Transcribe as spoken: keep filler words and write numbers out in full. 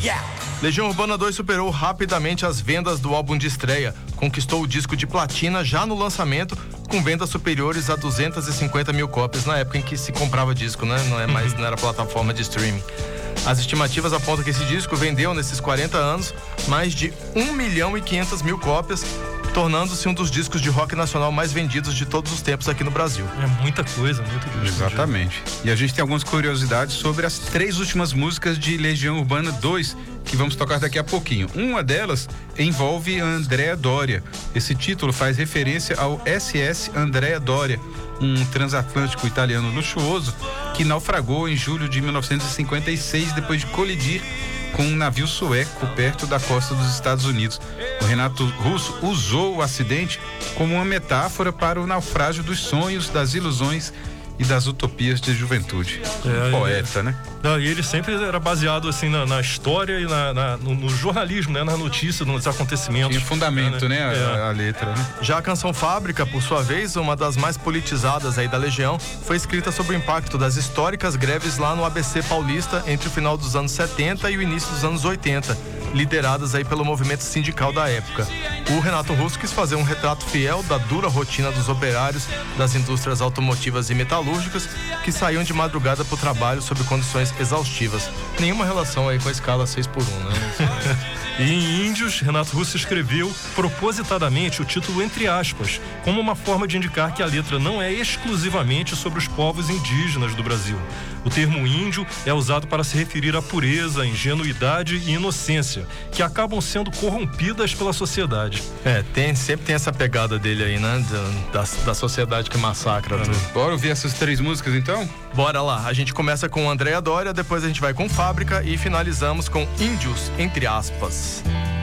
Legião Urbana dois superou rapidamente as vendas do álbum de estreia. Conquistou o disco de platina já no lançamento, com vendas superiores a duzentas e cinquenta mil cópias, na época em que se comprava disco, né? Não é mais, não era plataforma de streaming. As estimativas apontam que esse disco vendeu, nesses quarenta anos, mais de um milhão e quinhentas mil cópias, tornando-se um dos discos de rock nacional mais vendidos de todos os tempos aqui no Brasil. É muita coisa, muito disco. Exatamente. E a gente tem algumas curiosidades sobre as três últimas músicas de Legião Urbana dois, que vamos tocar daqui a pouquinho. Uma delas envolve a Andréa Doria. Esse título faz referência ao S S Andréa Doria, um transatlântico italiano luxuoso que naufragou em julho de mil novecentos e cinquenta e seis depois de colidir com um navio sueco perto da costa dos Estados Unidos. O Renato Russo usou o acidente como uma metáfora para o naufrágio dos sonhos, das ilusões e das utopias de juventude. É, Poeta, é. né? Não, e ele sempre era baseado assim na, na história e na, na, no, no jornalismo, né? Na notícia, nos acontecimentos. Tinha fundamento, né? É. A, a letra, né? Já a canção Fábrica, por sua vez, uma das mais politizadas aí da Legião, foi escrita sobre o impacto das históricas greves lá no A B C paulista entre o final dos anos setenta e o início dos anos oitenta, lideradas aí pelo movimento sindical da época. O Renato Russo quis fazer um retrato fiel da dura rotina dos operários das indústrias automotivas e metalúrgicas que saíam de madrugada para o trabalho sob condições exaustivas. Nenhuma relação aí com a escala seis por um, né? E em Índios, Renato Russo escreveu propositadamente o título entre aspas, como uma forma de indicar que a letra não é exclusivamente sobre os povos indígenas do Brasil. O termo índio é usado para se referir à pureza, ingenuidade e inocência, que acabam sendo corrompidas pela sociedade. É, tem, sempre tem essa pegada dele aí, né? Da, da, da sociedade que massacra tudo. Bora ouvir essas três músicas então? Bora lá, a gente começa com Andréa Doria, depois a gente vai com Fábrica e finalizamos com Índios, entre aspas.